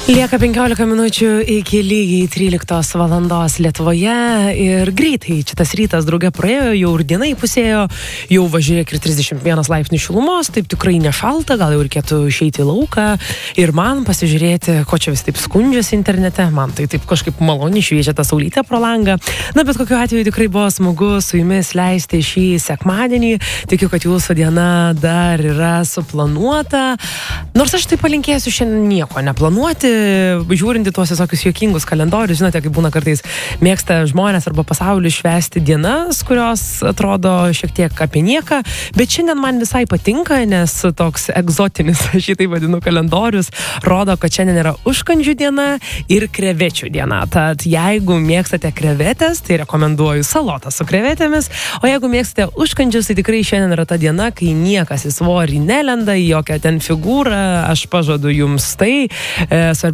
Lieka 15 minučių iki lygiai 13 valandos Lietuvoje ir greitai šitas rytas drauge praėjo, jau ir diena įpusėjo, jau važiuok ir 31 laipsnių šilumos, taip tikrai nešalta, gal jau reikėtų išeiti į lauką ir man pasižiūrėti, ko čia vis taip skundžiasi internete, man tai taip kažkaip maloniai šviečia tą saulytę pro langą. Na, bet kokiu atveju tikrai buvo smagu su jumis leisti šį sekmadienį, tikiu, kad jūsų diena dar yra suplanuota, nors aš tai palinkėsiu šiandien nieko neplanuoti, žiūrinti tuos visokius juokingus kalendorius, žinote, kaip būna kartais mėgsta žmonės arba pasaulis švęsti dienas, kurios atrodo šiek tiek apie nieką, bet šiandien man visai patinka, nes toks egzotinis, šitai vadinu, kalendorius rodo, kad šiandien yra užkandžių diena ir krevečių diena. Tad jeigu mėgstate krevetės, tai rekomenduoju salotą su krevetėmis, o jeigu mėgstate užkandžius, tai tikrai šiandien yra ta diena, kai niekas į svorį nelenda, į jokią ten figūrą, aš pažadu jums tai.